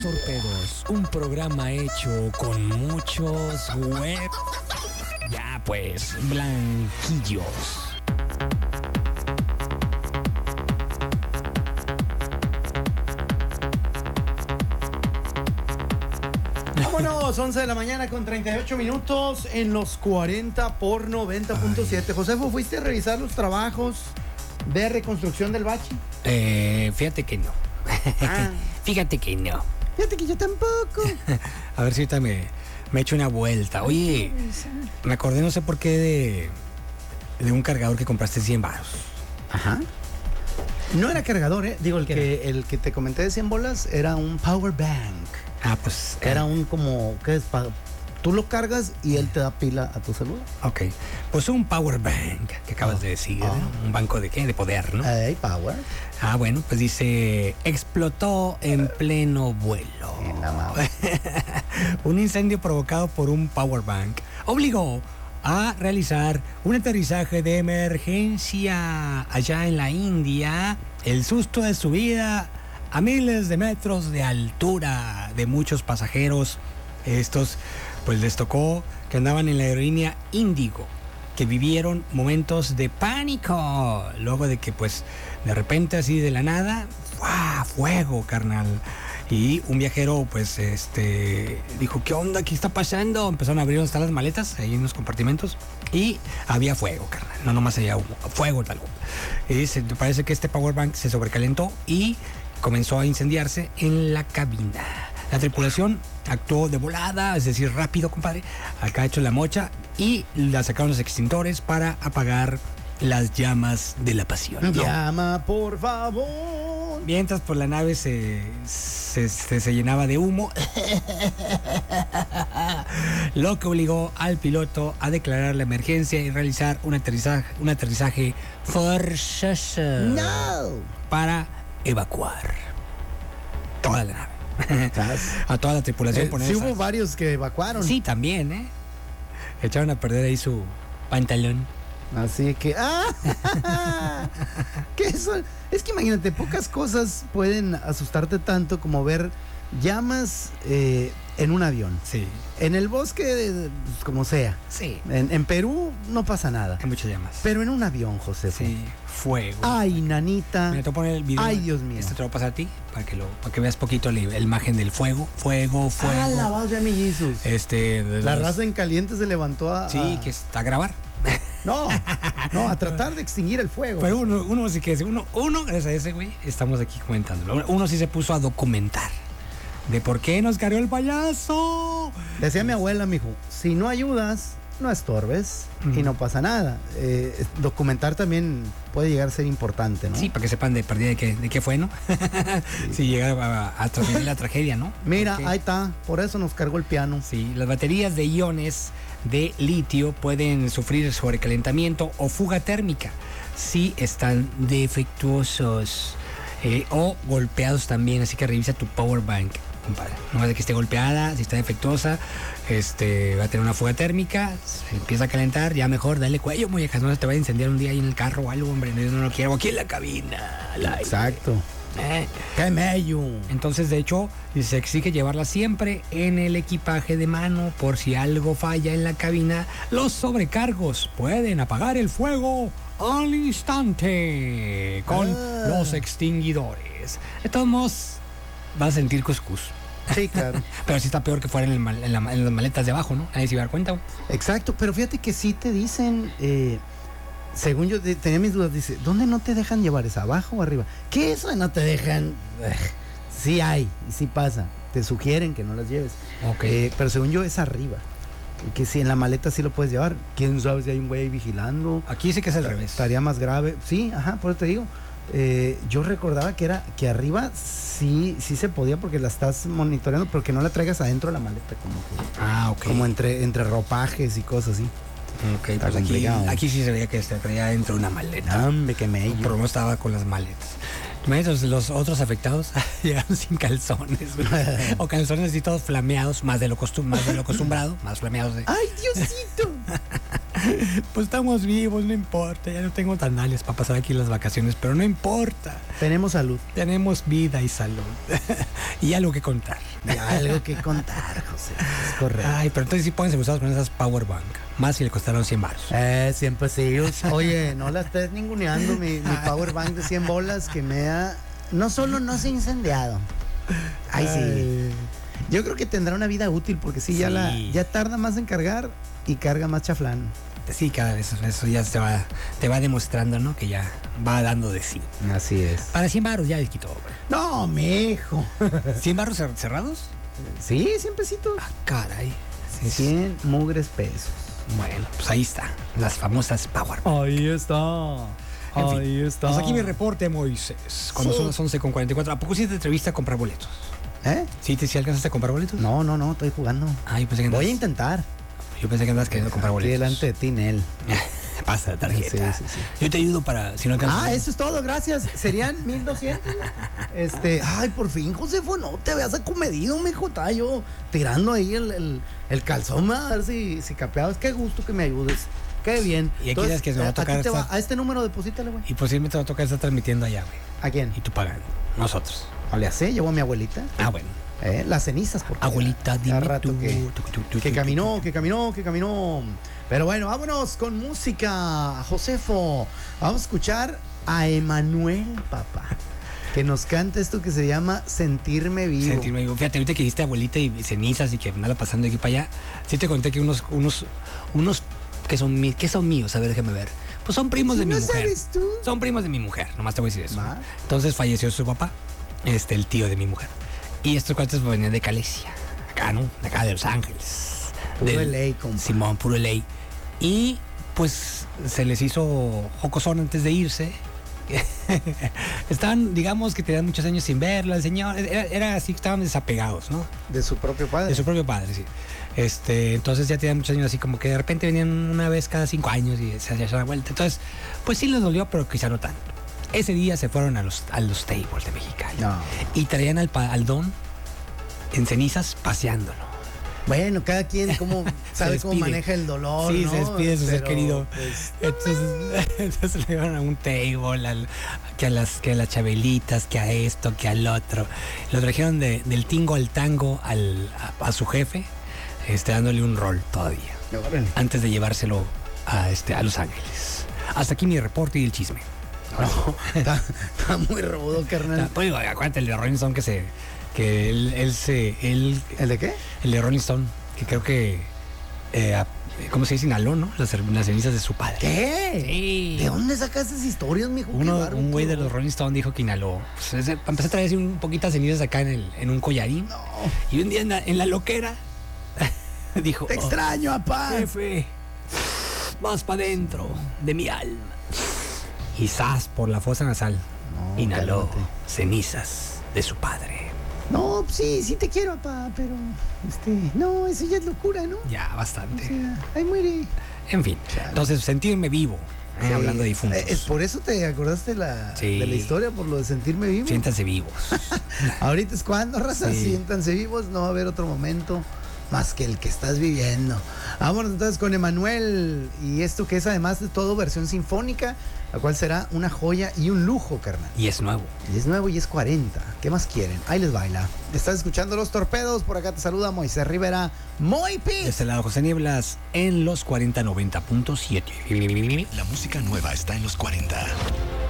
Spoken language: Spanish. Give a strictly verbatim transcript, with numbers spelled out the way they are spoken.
Torpedos, un programa hecho con muchos web. Ya pues, blanquillos. Vámonos, once de la mañana con treinta y ocho minutos en los cuarenta por noventa punto siete. Josefo, ¿fuiste a revisar los trabajos de reconstrucción del bache? Eh, fíjate que no. Ah. Fíjate que no. Fíjate que yo tampoco. A ver si ahorita me, me echo una vuelta. Oye, me acordé no sé por qué de, de un cargador que compraste cien baros. Ajá. No era cargador, ¿eh? Digo, el ¿Qué que, el que te comenté de cien bolas era un power bank. Ah, pues... Era un como, ¿qué es? Pa- Tú lo cargas y él te da pila a tu celular. Ok, pues un power bank que acabas Oh. de decir. Oh. Un banco de qué? De poder, ¿no? Hey, power. Ah, bueno, pues dice, explotó en pleno vuelo. En la madre. Un incendio provocado por un power bank obligó a realizar un aterrizaje de emergencia allá en la India. El susto de su vida a miles de metros de altura de muchos pasajeros. Estos pues les tocó que andaban en la aerolínea Índigo, que vivieron momentos de pánico luego de que pues de repente así de la nada, ¡fua! Fuego, carnal. Y un viajero pues este dijo, ¿qué onda? ¿Qué está pasando? Empezaron a abrir donde están las maletas, ahí en los compartimentos, y había fuego, carnal. No nomás había humo, fuego tal cual. Y se, parece que este power bank se sobrecalentó y comenzó a incendiarse en la cabina. La tripulación actuó de volada, es decir, rápido, compadre. Acá ha hecho la mocha y la sacaron los extintores para apagar las llamas de la pasión. ¿no? Llama, por favor. Mientras por la nave se, se, se, se llenaba de humo, lo que obligó al piloto a declarar la emergencia y realizar un aterrizaje, un aterrizaje forzoso No. para evacuar toda la nave. A toda la tripulación. Eh, poner sí esas- hubo varios que evacuaron. Sí, también, ¿eh? Echaron a perder ahí su pantalón. Así que, ¡ah! ¿Qué eso? Es que imagínate, pocas cosas pueden asustarte tanto como ver llamas eh, en un avión. Sí, En el bosque, eh, pues, como sea. sí. En, en Perú no pasa nada. Hay muchas llamas. Pero en un avión, José. Sí, fuego. Ay, nanita. Mira, te voy a poner el video. Ay, Dios mío. Este te lo voy a pasar a ti para que, lo, para que veas poquito la la imagen del fuego. Fuego, fuego. Ah, la voz de mi Jesús. Este. de La los- raza en caliente se levantó a... Sí, a- que está a grabar. No, no, a tratar de extinguir el fuego. Pero uno, uno sí que es, uno, uno, gracias a ese güey, estamos aquí comentándolo. Uno sí se puso a documentar de por qué nos cargó el payaso. Decía mi abuela, mijo, si no ayudas, no estorbes y Ujú. no pasa nada. Eh, documentar también puede llegar a ser importante, ¿no? Sí, para que sepan de perdida de qué, de qué fue, ¿no? Si llega a, a transmitir la tragedia, ¿no? Mira, Porque- ahí está, por eso nos cargó el piano. Sí, las baterías de iones de litio pueden sufrir sobrecalentamiento o fuga térmica si están defectuosos eh, o golpeados también, así que revisa tu power bank, compadre. No es de que esté golpeada, si está defectuosa, este, va a tener una fuga térmica, se empieza a calentar, ya mejor dale cuello, muñecas, no se te va a incendiar un día ahí en el carro o algo, hombre, yo no lo quiero, aquí en la cabina, al aire. Exacto. Eh, ¡Qué mello! entonces, de hecho, se exige llevarla siempre en el equipaje de mano por si algo falla en la cabina. Los sobrecargos pueden apagar el fuego al instante con Ah. los extinguidores. De todos modos, vas a sentir cuscús. Sí, claro. Pero sí está peor que fuera en, el mal- en la- en las maletas de abajo, ¿no? Nadie se iba a dar cuenta, güey. Exacto, pero fíjate que sí te dicen, eh, según yo de- tenía mis dudas, dice, ¿dónde no te dejan llevar? ¿Es abajo o arriba? ¿Qué eso de no te dejan? Ugh, sí hay, y sí pasa. Te sugieren que no las lleves. Ok. Eh, pero según yo es arriba. Y que si en la maleta sí lo puedes llevar. ¿Quién sabe si hay un güey vigilando? Aquí dice que es al revés. Estaría más grave. Sí, ajá, por eso te digo. Eh, yo recordaba que era que arriba sí sí se podía porque la estás monitoreando, pero que no la traigas adentro de la maleta, como que, Ah, ok. como entre, entre ropajes y cosas así. Ok, Está pues aquí, complicado. aquí sí se veía que se traía dentro de una maleta. Hombre, que me Pero no estaba con las maletas. Imagínate, los otros afectados llegaron sin calzones, güey. O calzones así todos flameados, más de lo costum más de lo acostumbrado, más flameados de... ¡Ay, Diosito! Pues estamos vivos, no importa. Ya no tengo tandales para pasar aquí las vacaciones, pero no importa. Tenemos salud. Tenemos vida y salud. Y algo que contar. Y algo que contar, José. Es correcto. Ay, pero entonces sí pónganse usados con esas power bank. Más si le costaron cien baros. Eh, cien pesillos. Oye, no la estés ninguneando mi, mi power bank de cien bolas que me ha... No solo no se ha incendiado. Ay, sí. Ay. Yo creo que tendrá una vida útil porque sí, ya Sí. la ya tarda más en cargar y carga más chaflán. Sí, cada vez eso ya te va, te va demostrando, ¿no? Que ya va dando de sí. Así es. Para cien baros ya les quitó, güey. No, mijo. ¿cien baros cer- cerrados? Sí, cien pesitos. Ah, caray. Sí, sí. cien mugres pesos. Bueno, pues ahí está. Las famosas power bank. Ahí está. En fin, Ahí está. Hasta aquí mi reporte, Moisés. Cuando Sí. son las once con cuarenta y cuatro. ¿A poco sí te atreviste a comprar boletos? ¿Eh? ¿Sí, te, sí alcanzaste a comprar boletos? No, no, no, estoy jugando. Ay, pensé que Voy a andabas, intentar. yo pensé que andabas queriendo comprar Aquí boletos. delante de ti, Nel. Pasa la tarjeta. Sí, sí, sí. Yo te ayudo para, si no alcanzas. Ah, eso es todo, gracias. Serían mil doscientos. Este, ay, por fin, Josefo, no te veas acomedido, mijo. Estaba yo tirando ahí el, el, el calzón, a ver si, si capeabas. Qué gusto que me ayudes. Qué bien. Y aquí es que se va a tocar ti te va- esta- a este número deposítale, güey. Y posiblemente va a tocar estar transmitiendo allá, güey. ¿A quién? Y tú pagando. Nosotros. No le hace, llevo a mi abuelita. Ah, bueno. Eh, las cenizas, porque Abuelita, ya dime rato tú. que, Tú, tú, tú, que tú, caminó, tú. que caminó, que caminó. Pero bueno, vámonos con música, Josefo. Vamos a escuchar a Emanuel, papá, que nos canta esto que se llama Sentirme Vivo. Sentirme vivo. Fíjate, ahorita que dijiste abuelita y cenizas y que nada pasando de aquí para allá, sí te conté que unos, unos, unos que son, mi- que son míos, a ver, déjame ver. Pues son primos de mi ¿No mujer. sabes tú? Son primos de mi mujer, nomás te voy a decir eso. ¿Va? Entonces falleció su papá, este, el tío de mi mujer. Y estos cuates venían de Calesia, acá, ¿no? De acá de Los Ángeles. Puro Del- L A, compa. Simón, puro L A. Y pues se les hizo jocosón antes de irse. Estaban, digamos que tenían muchos años sin verla, el señor. Era, era así, estaban desapegados, ¿no? De su propio padre. De su propio padre, sí. Este, entonces ya tenían muchos años así como que de repente venían una vez cada cinco años y se hacía la vuelta. Entonces, pues sí les dolió, pero quizá no tanto. Ese día se fueron a los, a los tables de Mexicali. No. Y traían al, pa- al don en cenizas paseándolo. Bueno, cada quien cómo sabe cómo despide. maneja el dolor. Sí, ¿no? se despide de su ser Pero, querido. pues, Entonces, entonces le llevaron a un table, al- que, a las, que a las chabelitas, que a esto, que al otro. Lo trajeron de- del tingo al tango al, a, a su jefe, este, dándole un rol todavía, órale. antes de llevárselo a, este, a Los Ángeles. Hasta aquí mi reporte y el chisme. No, está, está muy rudo, carnal. Pues, digo, acuérdate el de Rolling Stone que se. que él, él se. Él, ¿El de qué? el de Rolling Stone, que creo que. Eh, a- ¿Cómo se dice? Inhaló, ¿no? Las, las cenizas de su padre. ¿Qué? Sí. ¿De dónde sacas esas historias, mijo? Qué Uno, bárbaro. un güey de los Rolling Stone dijo que inhaló. Pues, ese- empezó a traer así un poquito de cenizas acá en, el, en un collarín. No, Y un día en la, en la loquera dijo: te "Oh, extraño, papá. jefe, más para adentro de mi alma. Y zas por la fosa nasal. No, Inhaló cálmate. cenizas de su padre. No, sí, sí te quiero, papá, pero este, no, eso ya es locura, ¿no? Ya, O bastante. sea, ahí muere. En fin, Chale. entonces sentirme vivo, eh, Sí. hablando de difuntos. Eh, Es por eso te acordaste la, Sí. de la historia, por lo de sentirme vivo. Siéntanse vivos. Ahorita es cuando, raza, Sí. siéntanse vivos, no va a haber otro momento más que el que estás viviendo. Vámonos entonces con Emanuel y esto que es además de todo versión sinfónica, la cual será una joya y un lujo, carnal. Y es nuevo. Y es nuevo y es cuarenta. ¿Qué más quieren? Ahí les baila. Estás escuchando Los Torpedos. Por acá te saluda Moisés Rivera. Muy De pis. este lado José Nieblas en los cuarenta noventa punto siete. La música nueva está en los cuarenta.